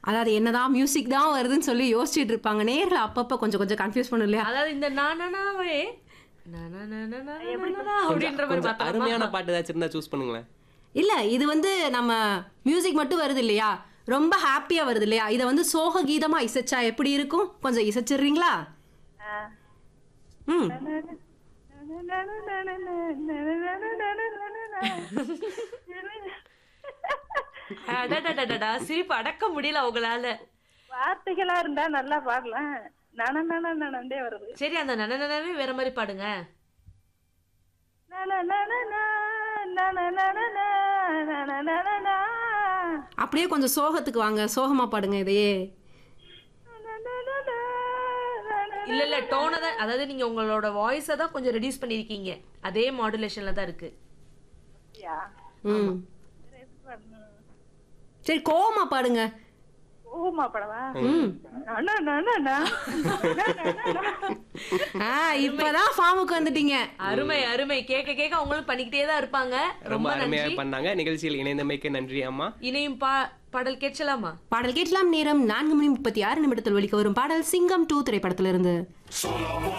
அதாவது என்னதான் மியூசிக் தான் வருதுன்னு சொல்லி யோசிச்சுட்டு இருப்பாங்க. நேர்ல அப்பப்ப கொஞ்சம் கொஞ்சம் கன்ஃபியூஸ் பண்ணும் இல்லையா? அதாவது இந்த நானாவே அப்படின்ற மாதிரி கொஞ்சம் மாத்தலாமா? அருமையான பாட்டு ஏதாச்சும் இருந்தா சூஸ் பண்ணுங்களேன். இல்ல இது வந்து நம்ம மியூசிக் மட்டும் வருது இல்லையா? ரொம்ப ஹாப்பியா வருது இல்லையா? இத வந்து சோக கீதமா இசைச்சா எப்படி இருக்கும்? கொஞ்சம் இசைச்சிடுறீங்களா? ம். அடடடடடா, சிரிப்பு அடக்க முடியல அவங்களால. வார்த்தைகளா இருந்தா நல்லா பாடலாம். நடந்தே வருது. சரி, அந்த நனனனவே வேற மாதிரி பாடுங்க. அப்படியே கொஞ்சம் சோகத்துக்கு வாங்க. சோகமா பாடுங்க இதையே. இல்ல இல்ல, டோனை தான், அதாவது நீங்க உங்களோட வாய்ஸை தான் கொஞ்சம் ரெடியூஸ் பண்ணிருக்கீங்க. அதே மாடுலேஷன்ல தான் இருக்கு. ம். சரி கோவமா பாடுங்க. கோவமா படவா? ம். இப்பதான் ஃபார்முக்கு வந்துட்டீங்க. அருமை அருமை. கேட்க கேட்க அவங்களும் பண்ணிக்கிட்டே தான் இருப்பாங்க. ரொம்ப ரொம்ப அருமையா நன்றி. பண்ணாங்க. நிகழ்ச்சியில் இணைந்தமைக்கு நன்றி அம்மா. இணையும் பாடல் கேட்கலாமா? பாடல் கேட்கலாம். நேரம் 4:36 ஒலிக்க வரும் பாடல் சிங்கம் 2 திரைப்படத்திலிருந்து.